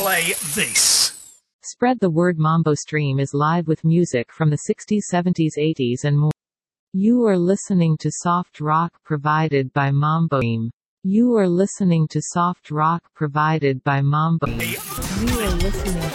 play this. Spread the word. Mambo Stream is live with music from the 60s, 70s, 80s and more. You are listening to soft rock provided by Mambo Stream. You are listening to soft rock provided by Mambo. You are listening to